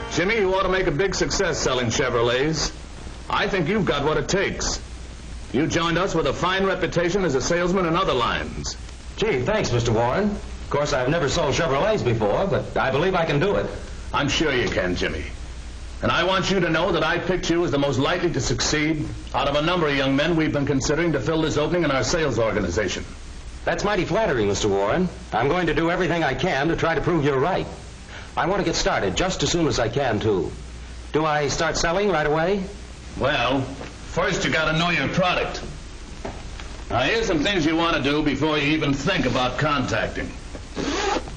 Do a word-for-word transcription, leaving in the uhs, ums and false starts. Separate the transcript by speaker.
Speaker 1: Jimmy, you ought to make a big success selling Chevrolets. I think you've got what it takes. You joined us with a fine reputation as a salesman in other lines.
Speaker 2: Gee, thanks, Mister Warren. Of course, I've never sold Chevrolets before, but I believe I can do it.
Speaker 1: I'm sure you can, Jimmy. And I want you to know that I picked you as the most likely to succeed out of a number of young men we've been considering to fill this opening in our sales organization.
Speaker 2: That's mighty flattering, Mister Warren. I'm going to do everything I can to try to prove you're right. I want to get started just as soon as I can, too. Do I start selling right away?
Speaker 1: Well, first you got to know your product. Now, here's some things you want to do before you even think about contacting.